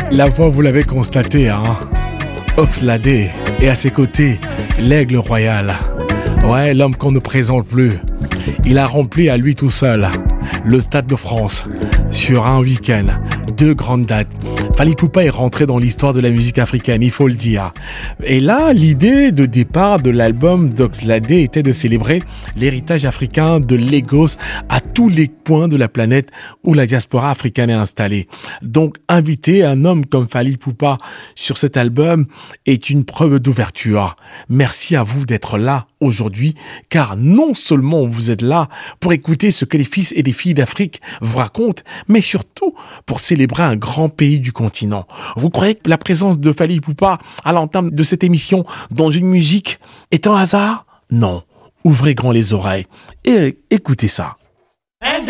La voix, vous l'avez constaté, hein. Oxlade et à ses côtés, l'aigle royal. Ouais, l'homme qu'on ne présente plus. Il a rempli à lui tout seul le Stade de France sur un week-end. 2 grandes dates. Fally Ipupa est rentré dans l'histoire de la musique africaine, il faut le dire. Et là, l'idée de départ de l'album d'Oxlade était de célébrer l'héritage africain de Lagos à tous les points de la planète où la diaspora africaine est installée. Donc, inviter un homme comme Fally Ipupa sur cet album est une preuve d'ouverture. Merci à vous d'être là aujourd'hui, car non seulement vous êtes là pour écouter ce que les fils et les filles d'Afrique vous racontent, mais surtout pour célébrer un grand pays du continent. Vous croyez que la présence de Fally Ipupa à l'entame de cette émission dans une musique est un hasard? Non. Ouvrez grand les oreilles et écoutez ça.